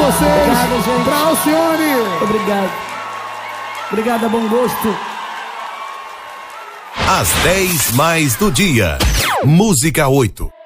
vocês. Obrigado, gente. Pra Alcione. Obrigado. Obrigado, bom gosto. Às 10 mais do dia. Música 8.